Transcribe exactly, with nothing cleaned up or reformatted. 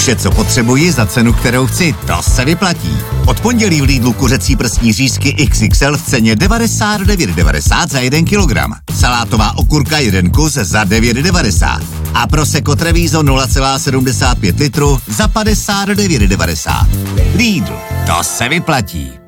Vše, co potřebuji za cenu, kterou chci, to se vyplatí. Od pondělí v Lidlu kuřecí prsní řízky iks iks el v ceně devadesát devět devadesát za jeden kilogram. Salátová okurka jeden kus za devět devadesát. A Prosecco Treviso nula celá sedmdesát pět litru za padesát devět devadesát. Lidl, to se vyplatí.